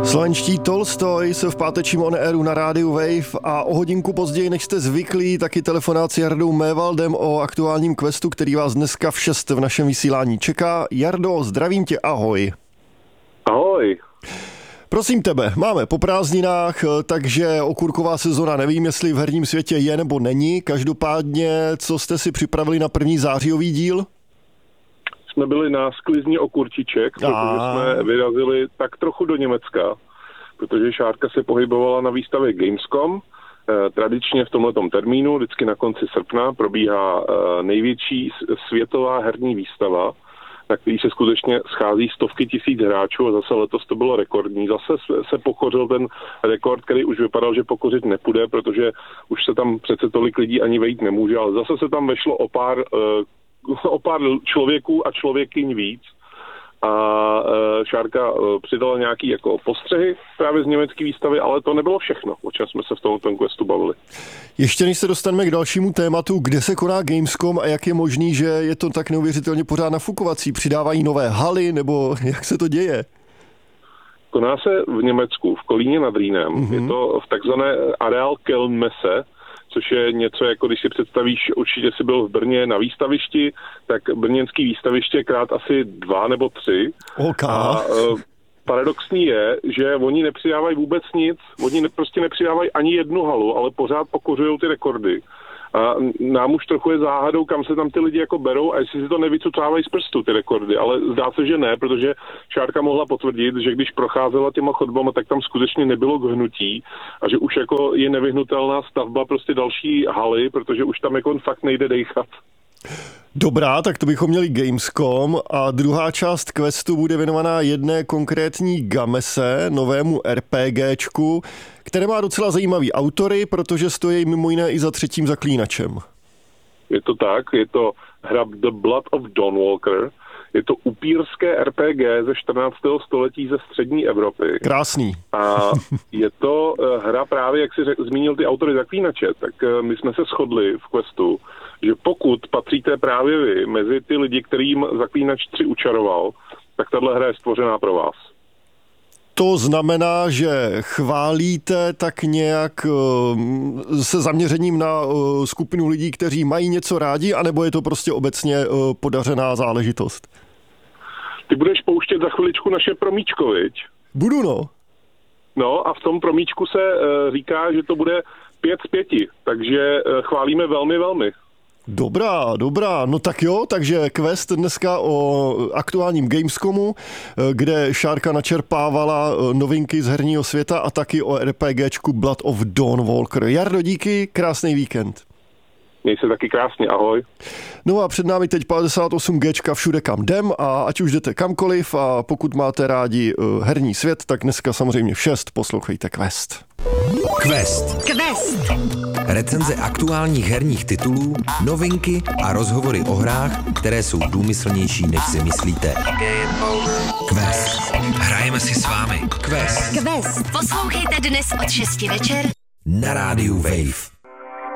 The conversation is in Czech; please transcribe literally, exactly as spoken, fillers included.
Slovenští Tolstoj se v pátečním on airu na rádiu Wave a o hodinku později, než jste zvyklí, taky telefonát s Jardou Mévaldem o aktuálním questu, který vás dneska v šest v našem vysílání čeká. Jardo, zdravím tě, ahoj. Ahoj. Prosím tebe, máme po prázdninách, takže okurková sezona, nevím, jestli v herním světě je nebo není. Každopádně, co jste si připravili na první zářijový díl? Jsme byli na sklizni okurčiček, protože jsme vyrazili tak trochu do Německa, protože Šárka se pohybovala na výstavě Gamescom. Tradičně v tomhletom termínu, vždycky na konci srpna, probíhá největší světová herní výstava, na který se skutečně schází stovky tisíc hráčů a zase letos to bylo rekordní. Zase se pokořil ten rekord, který už vypadal, že pokořit nepůjde, protože už se tam přece tolik lidí ani vejít nemůže, ale zase se tam vešlo o pár, o pár člověků a člověkyň víc. A Šárka přidala nějaký jako postřehy právě z německé výstavy, ale to nebylo všechno, o čem jsme se v tomto questu bavili. Ještě než se dostaneme k dalšímu tématu, kde se koná Gamescom a jak je možný, že je to tak neuvěřitelně pořád nafukovací? Přidávají nové haly, nebo jak se to děje? Koná se v Německu, v Kolíně nad Rýnem. Mm-hmm. Je to v takzvané Areal Kelnmesse, což je něco, jako když si představíš, určitě si byl v Brně na výstavišti, tak brněnský výstaviště krát asi dva nebo tři. Okay. A e, paradoxní je, že oni nepřidávají vůbec nic, oni ne, prostě nepřidávají ani jednu halu, ale pořád pokořují ty rekordy. A nám už trochu je záhadou, kam se tam ty lidi jako berou a jestli si to nevycucávají z prstu ty rekordy, ale zdá se, že ne, protože Šárka mohla potvrdit, že když procházela těma chodbama, tak tam skutečně nebylo k hnutí a že už jako je nevyhnutelná stavba prostě další haly, protože už tam jako fakt nejde dejchat. Dobrá, tak to bychom měli Gamescom a druhá část questu bude věnovaná jedné konkrétní gamese, novému RPGčku, které má docela zajímavý autory, protože stojí mimo jiné i za třetím zaklínačem. Je to tak, je to hra The Blood of Dawnwalker, je to upírské R P G ze čtrnáctého století ze střední Evropy. Krásný. A je to hra právě, jak jsi řek, zmínil ty autory zaklínače, tak my jsme se shodli v questu, že pokud patříte právě vy mezi ty lidi, kterým zaklínač tři učaroval, tak tahle hra je stvořená pro vás. To znamená, že chválíte tak nějak se zaměřením na skupinu lidí, kteří mají něco rádi, anebo je to prostě obecně podařená záležitost? Ty budeš pouštět za chviličku naše promíčko, viď? Budu, no. No a v tom promíčku se říká, že to bude pět z pěti, takže chválíme velmi, velmi. Dobrá, dobrá, no tak jo, takže quest dneska o aktuálním Gamescomu, kde Šárka načerpávala novinky z herního světa a taky o RPGčku Blood of Dawnwalker. Jardo, díky, krásný víkend. Měj se taky krásně, ahoj. No a před námi teď padesát osm Gčka všude kam jdem a ať už jdete kamkoliv a pokud máte rádi herní svět, tak dneska samozřejmě v šest poslouchejte Quest. Quest. Quest. Recenze aktuálních herních titulů, novinky a rozhovory o hrách, které jsou důmyslnější, než si myslíte. Quest. Hrajeme si s vámi. Quest. Quest. Poslouchejte dnes od šesti večer na rádiu Wave.